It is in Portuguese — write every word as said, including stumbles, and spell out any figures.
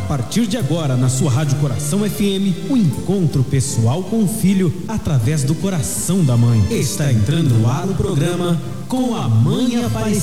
partir de agora, na sua Rádio Coração F M, o encontro pessoal com o filho através do coração da mãe. Está entrando no ar o programa Com a Mãe Aparecida.